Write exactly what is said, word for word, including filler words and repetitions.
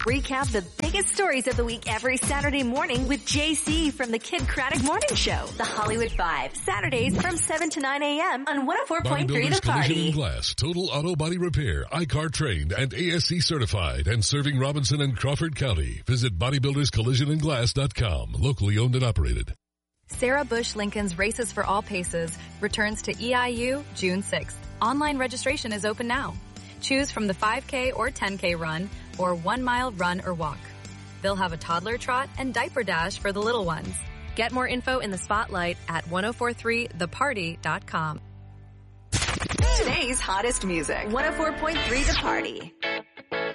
Recap the biggest stories of the week every Saturday morning with J C from the Kid Craddock Morning Show. The Hollywood Five. Saturdays from seven to nine a.m. on one oh four point three The Collision Party. and Glass, total auto body repair, I C A R trained and A S C certified and serving Robinson and Crawford County. Visit bodybuilders collision and glass dot com. Locally owned and operated. Sarah Bush Lincoln's Races for All Paces returns to E I U June sixth. Online registration is open now. Choose from the five K or ten K run or one mile run or walk. They'll have a toddler trot and diaper dash for the little ones. Get more info in the spotlight at ten forty-three the party dot com. Today's hottest music. one oh four point three The Party.